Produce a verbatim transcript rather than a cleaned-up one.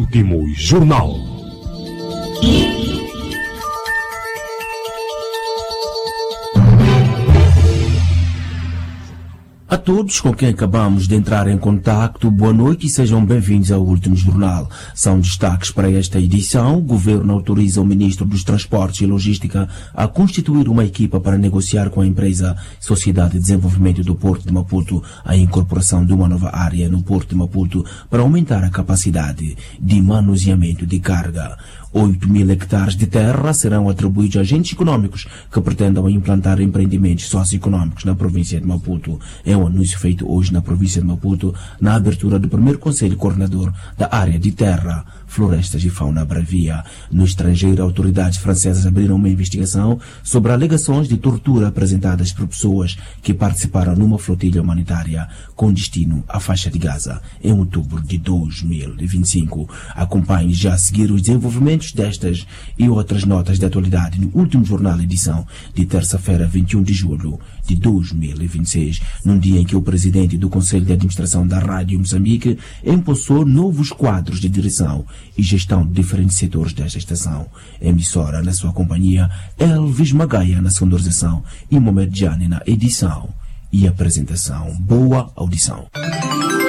Último Jornal. A todos com quem acabamos de entrar em contacto, boa noite e sejam bem-vindos ao Último Jornal. São destaques para esta edição. O Governo autoriza o Ministro dos Transportes e Logística a constituir uma equipa para negociar com a empresa Sociedade de Desenvolvimento do Porto de Maputo a incorporação de uma nova área no Porto de Maputo para aumentar a capacidade de manuseamento de carga. oito mil hectares de terra serão atribuídos a agentes econômicos que pretendam implantar empreendimentos socioeconômicos na província de Maputo. É um anúncio feito hoje na província de Maputo, na abertura do primeiro Conselho Coordenador da área de terra, florestas e fauna bravia. No estrangeiro, autoridades francesas abriram uma investigação sobre alegações de tortura apresentadas por pessoas que participaram numa flotilha humanitária com destino à faixa de Gaza em outubro de dois mil e vinte e cinco. Acompanhe já a seguir os desenvolvimentos destas e outras notas de atualidade no Último Jornal, edição de terça-feira, vinte e um de julho de dois mil e vinte e seis, num dia em que o presidente do Conselho de Administração da Rádio Moçambique empossou novos quadros de direção e gestão de diferentes setores desta estação. Emissora na sua companhia, Elvis Magaia na sonorização e Mohamed Jani na edição e apresentação. Boa audição.